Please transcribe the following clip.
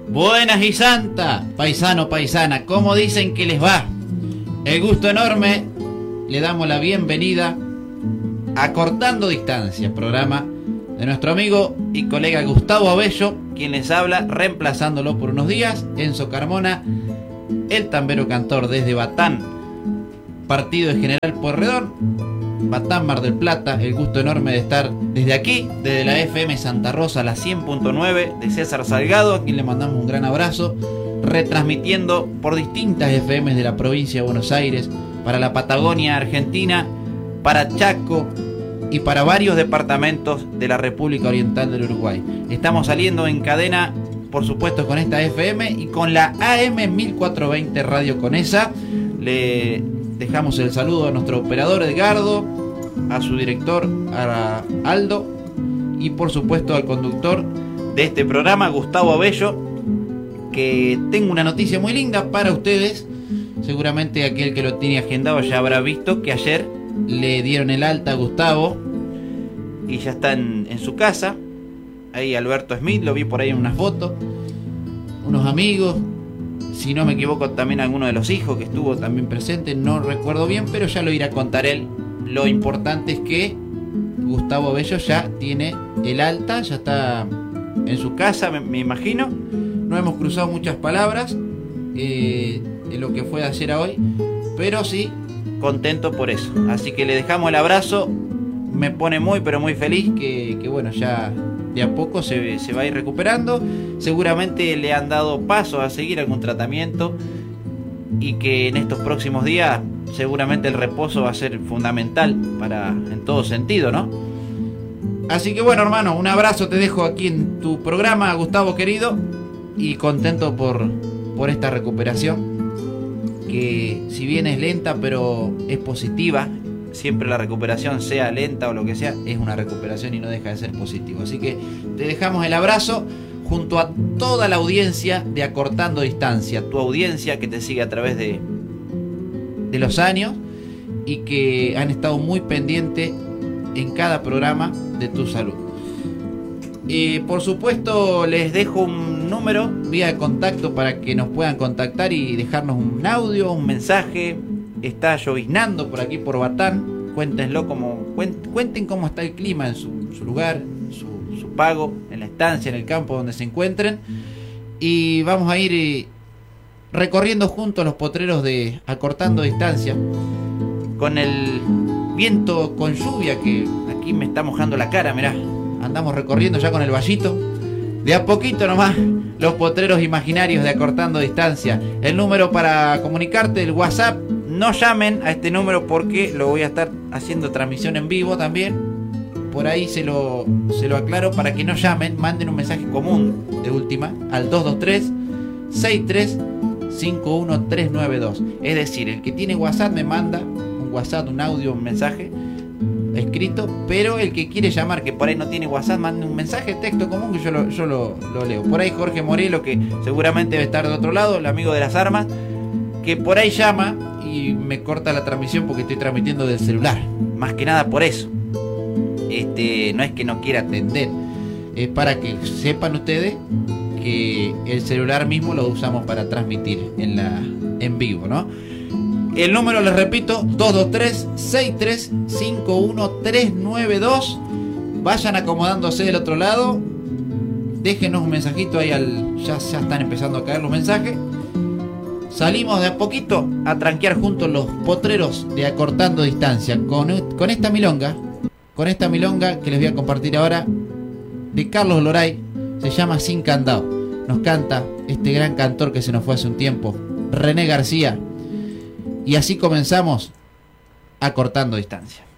Buenas y santa, paisano, paisana, ¿cómo dicen que les va? El gusto enorme, le damos la bienvenida a Cortando Distancia, programa de nuestro amigo y colega Gustavo Abello, quien les habla, reemplazándolo por unos días, Enzo Carmona, el tambero cantor desde Batán, partido de General Pueyrredón, Batán, Mar del Plata. El gusto enorme de estar desde aquí, desde la FM Santa Rosa, la 100.9 de César Salgado, a quien le mandamos un gran abrazo, retransmitiendo por distintas FMs de la provincia de Buenos Aires, para la Patagonia Argentina, para Chaco y para varios departamentos de la República Oriental del Uruguay. Estamos saliendo en cadena, por supuesto, con esta FM y con la AM 1420 Radio Conesa. Le dejamos el saludo a nuestro operador Edgardo, a su director a Aldo y por supuesto al conductor de este programa, Gustavo Abello, que tengo una noticia muy linda para ustedes. Seguramente aquel que lo tiene agendado ya habrá visto que ayer le dieron el alta a Gustavo y ya está en su casa. Ahí Alberto Smith, lo vi por ahí en una foto, unos amigos, si no me equivoco también alguno de los hijos que estuvo también presente, no recuerdo bien, pero ya lo irá a contar él. Lo importante es que Gustavo Abello ya tiene el alta, ya está en su casa, me imagino. No hemos cruzado muchas palabras de lo que fue de ayer a hoy, pero sí contento por eso. Así que le dejamos el abrazo. Me pone muy pero muy feliz que bueno, ya de a poco se va a ir recuperando. Seguramente le han dado paso a seguir algún tratamiento y que en estos próximos días seguramente el reposo va a ser fundamental para en todo sentido, ¿no? Así que bueno, hermano, un abrazo te dejo aquí en tu programa, Gustavo querido, y contento por esta recuperación, que si bien es lenta pero es positiva. Siempre la recuperación, sea lenta o lo que sea, es una recuperación y no deja de ser positivo. Así que te dejamos el abrazo junto a toda la audiencia de Acortando Distancia, tu audiencia que te sigue a través de los años y que han estado muy pendientes en cada programa de tu salud. Por supuesto, les dejo un número vía de contacto para que nos puedan contactar y dejarnos un audio, un mensaje. Está lloviznando por aquí por Batán. Cuenten cómo está el clima en su lugar, su pago, en la estancia, en el campo donde se encuentren. Y vamos a ir recorriendo juntos los potreros de Acortando Distancia, con el viento, con lluvia, que aquí me está mojando la cara, mirá. Andamos recorriendo ya con el vallito, de a poquito nomás, los potreros imaginarios de Acortando Distancia. El número para comunicarte, el WhatsApp. No llamen a este número porque lo voy a estar haciendo transmisión en vivo también. Por ahí se lo aclaro, para que no llamen, manden un mensaje común de última al 223-63-51392. Es decir, el que tiene WhatsApp me manda un WhatsApp, un audio, un mensaje escrito, pero el que quiere llamar, que por ahí no tiene WhatsApp, mande un mensaje de texto común que yo lo leo. Por ahí Jorge Morelo, que seguramente debe estar de otro lado, el amigo de las armas, que por ahí llama y me corta la transmisión porque estoy transmitiendo del celular. Más que nada por eso. No es que no quiera atender, es para que sepan ustedes que el celular mismo lo usamos para transmitir en vivo, ¿no? El número, les repito, 223-63-51392. Vayan acomodándose del otro lado. Déjenos un mensajito ahí ya están empezando a caer los mensajes. Salimos de a poquito a tranquear juntos los potreros de Acortando Distancia con esta milonga que les voy a compartir ahora, de Carlos Loray. Se llama Sin Candado. Nos canta este gran cantor que se nos fue hace un tiempo, René García. Y así comenzamos Acortando Distancia.